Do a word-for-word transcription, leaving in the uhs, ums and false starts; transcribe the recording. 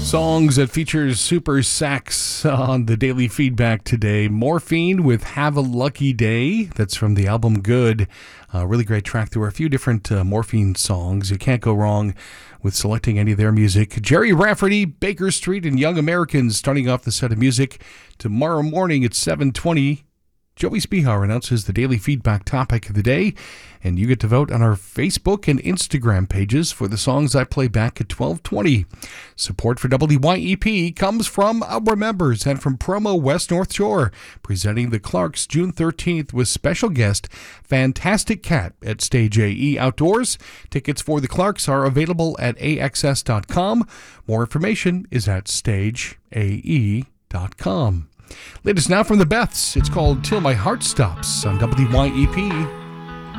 Songs that features super sax on the daily feedback today. Morphine with Have a Lucky Day. That's from the album Good. A really great track. There were a few different uh, Morphine songs. You can't go wrong with selecting any of their music. Jerry Rafferty, Baker Street, and Young Americans starting off the set of music. Tomorrow morning at seven twenty, Joey Spihar announces the daily feedback topic of the day, and you get to vote on our Facebook and Instagram pages for the songs I play back at twelve twenty. Support for W Y E P comes from our members and from Promo West North Shore, presenting the Clarks June thirteenth with special guest Fantastic Cat at Stage A E Outdoors. Tickets for the Clarks are available at A X S dot com. More information is at stage A E dot com. Latest now from the Beths. It's called Till My Heart Stops on W Y E P.